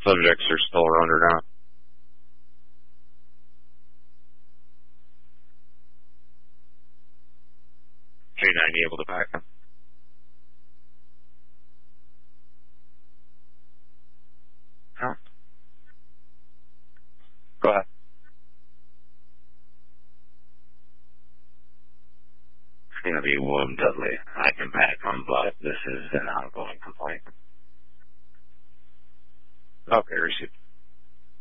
subjects are still around or not. J90 able to back him. Huh? Go ahead. It's going to be William Dudley. I can back him, but this is an ongoing complaint. Okay, received.